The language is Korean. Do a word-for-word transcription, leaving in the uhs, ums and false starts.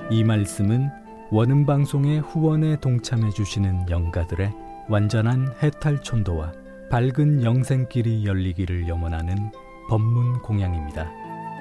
이 말씀은 원음방송의 후원에 동참해 주시는 영가들의 완전한 해탈촌도와 밝은 영생길이 열리기를 염원하는 법문 공양입니다.